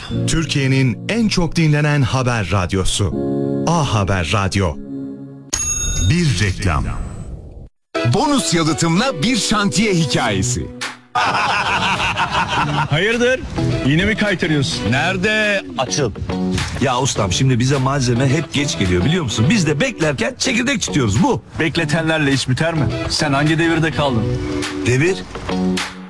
Türkiye'nin en çok dinlenen haber radyosu. A Haber Radyo. Bir reklam. Bonus yalıtımla bir şantiye hikayesi. Hayırdır? Yine mi kaytarıyorsun? Nerede? Açıl. Ya ustam, şimdi bize malzeme hep geç geliyor biliyor musun? Biz de beklerken çekirdek tutuyoruz bu. Bekletenlerle iş biter mi? Sen hangi devirde kaldın? Devir?